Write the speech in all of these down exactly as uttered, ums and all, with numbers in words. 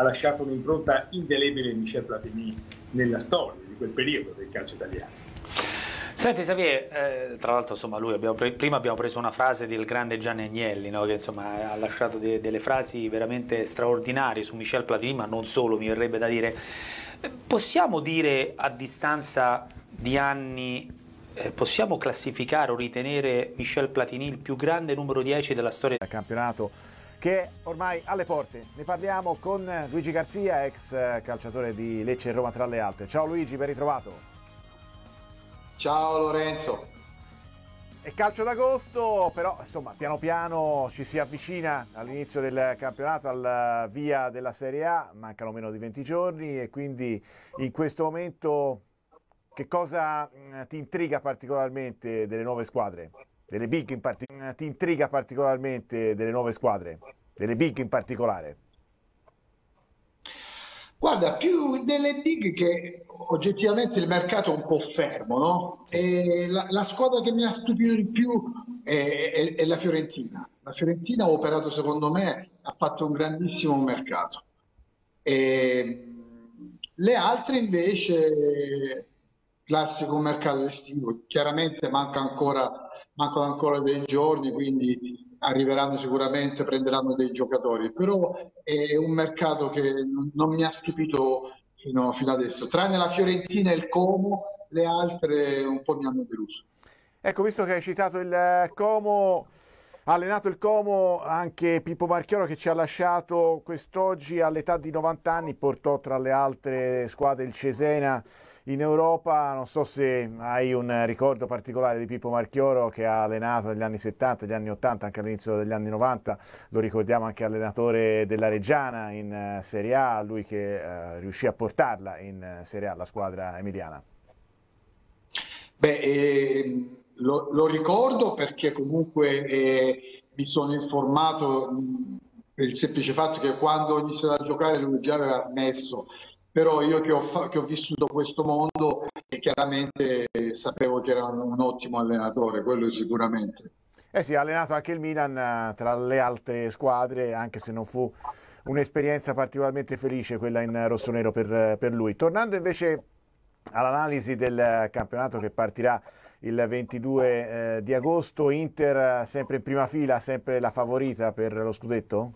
ha lasciato un'impronta indelebile Michel Platini nella storia di quel periodo del calcio italiano. Senti Xavier, eh, tra l'altro insomma lui abbiamo pre- prima abbiamo preso una frase del grande Gianni Agnelli, no? Che insomma ha lasciato de- delle frasi veramente straordinarie su Michel Platini, ma non solo, mi verrebbe da dire. Eh, possiamo dire a distanza di anni, eh, possiamo classificare o ritenere Michel Platini il più grande numero dieci della storia del campionato, che è ormai alle porte? Ne parliamo con Luigi Garzia, ex calciatore di Lecce e Roma tra le altre. Ciao Luigi, ben ritrovato. Ciao Lorenzo. È calcio d'agosto, però insomma piano piano ci si avvicina all'inizio del campionato, al via della Serie A, mancano meno di venti giorni e quindi in questo momento che cosa ti intriga particolarmente delle nuove squadre? Delle big in particolare? Ti intriga particolarmente delle nuove squadre? Delle big in particolare? Guarda, più delle big che oggettivamente il mercato è un po' fermo, no? E la, la squadra che mi ha stupito di più è, è- è la Fiorentina. La Fiorentina ha operato, secondo me, ha fatto un grandissimo mercato. E, mh, le altre invece, classico mercato estivo, chiaramente manca ancora, mancano ancora dei giorni, quindi arriveranno sicuramente, prenderanno dei giocatori, però è un mercato che non, non mi ha stupito fino, fino adesso, tranne la Fiorentina e il Como, le altre un po' mi hanno deluso. Ecco, visto che hai citato il Como, ha allenato il Como anche Pippo Marchioro che ci ha lasciato quest'oggi all'età di novanta anni, portò tra le altre squadre il Cesena in Europa. Non so se hai un ricordo particolare di Pippo Marchioro che ha allenato negli anni settanta, negli anni ottanta, anche all'inizio degli anni novanta, lo ricordiamo anche allenatore della Reggiana in eh, Serie A, lui che eh, riuscì a portarla in eh, Serie A, la squadra emiliana. Beh, ehm, lo, lo ricordo perché comunque eh, mi sono informato mh, per il semplice fatto che quando ho iniziato a giocare lui già aveva smesso, però io che ho, fa- che ho vissuto questo mondo e chiaramente eh, sapevo che era un, un ottimo allenatore, quello sicuramente. Eh sì, ha allenato anche il Milan eh, tra le altre squadre, anche se non fu un'esperienza particolarmente felice quella in rossonero per, per lui. Tornando invece all'analisi del campionato che partirà il ventidue eh, di agosto, Inter sempre in prima fila, sempre la favorita per lo scudetto?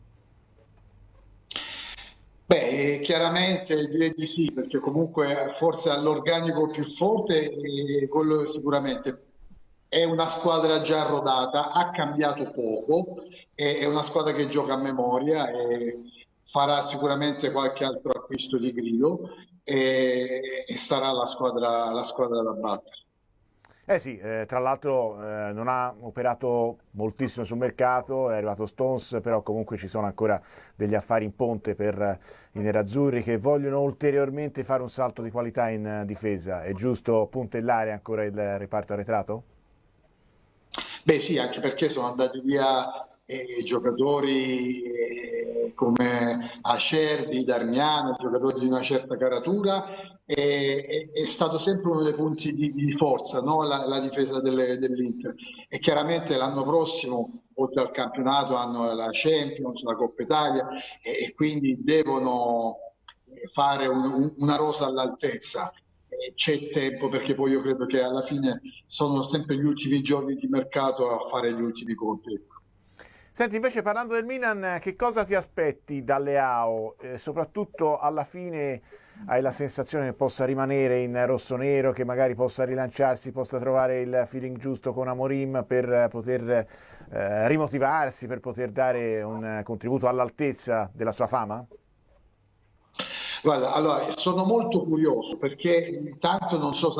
Beh, eh, chiaramente direi di sì, perché comunque forse ha l'organico più forte e quello sicuramente è una squadra già rodata, ha cambiato poco, è è una squadra che gioca a memoria e farà sicuramente qualche altro acquisto di grido e, e sarà la squadra, la squadra da battere. Eh sì, eh, tra l'altro eh, non ha operato moltissimo sul mercato, è arrivato Stones, però comunque ci sono ancora degli affari in ponte per eh, i nerazzurri che vogliono ulteriormente fare un salto di qualità in eh, difesa. È giusto puntellare ancora il reparto arretrato? Beh sì, anche perché sono andati via eh, giocatori eh, come Acerbi, Darmiano, giocatori di una certa caratura e è, è stato sempre uno dei punti di, di forza, no? La, la difesa delle- dell'Inter. E chiaramente l'anno prossimo, oltre al campionato, hanno la Champions, la Coppa Italia e, e quindi devono fare un- un- una rosa all'altezza. Eh, C'è tempo perché poi io credo che alla fine sono sempre gli ultimi giorni di mercato a fare gli ultimi conti. Senti, invece parlando del Milan, che cosa ti aspetti dalle A O? Eh, soprattutto alla fine hai la sensazione che possa rimanere in rosso-nero, che magari possa rilanciarsi, possa trovare il feeling giusto con Amorim per eh, poter eh, rimotivarsi, per poter dare un eh, contributo all'altezza della sua fama? Guarda, allora sono molto curioso perché intanto non so